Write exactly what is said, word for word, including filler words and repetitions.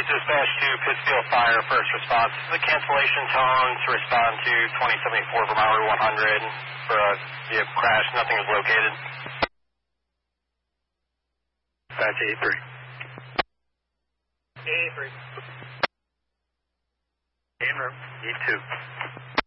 dispatch to Pittsfield Fire, first response. This is a cancellation tone to respond to twenty seventy-four from hour one hundred for a vehicle crash. Nothing is located. That's A three. A three. In room, E two.